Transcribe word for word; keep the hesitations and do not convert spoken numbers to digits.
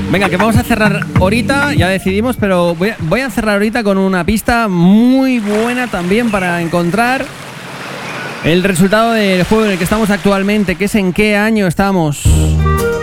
Venga, que vamos a cerrar ahorita, ya decidimos, pero voy a, voy a cerrar ahorita con una pista muy buena también para encontrar el resultado del juego en el que estamos actualmente, que es en qué año estamos.